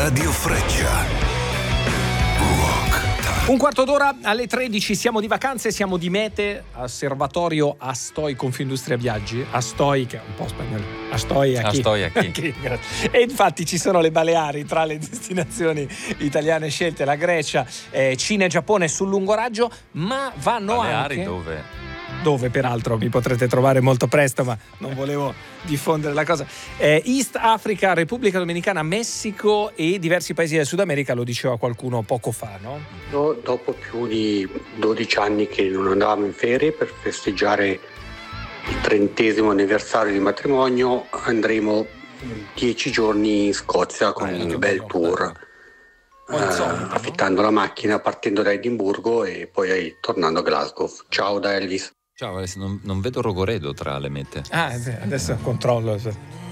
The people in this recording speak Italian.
Radio Freccia. Un quarto d'ora alle 13, siamo di vacanze, siamo di mete, osservatorio Astoi Confindustria Viaggi, Astoi che è un po' spagnolo, Astoi a chi? Astoi a chi? E infatti ci sono le Baleari tra le destinazioni italiane scelte, la Grecia, Cina e Giappone sul lungo raggio, ma vanno Baleari anche... Dove peraltro mi potrete trovare molto presto, ma non volevo diffondere la cosa. East Africa, Repubblica Dominicana, Messico e diversi paesi del Sud America, lo diceva qualcuno poco fa, no? Dopo più di 12 anni che non andavamo in ferie per festeggiare il 30° anniversario di matrimonio, andremo 10 giorni in Scozia con un bel tour. Affittando la macchina, partendo da Edimburgo e poi tornando a Glasgow. Ciao da Elvis. Ciao, non vedo Rogoredo tra le mete. Adesso controllo.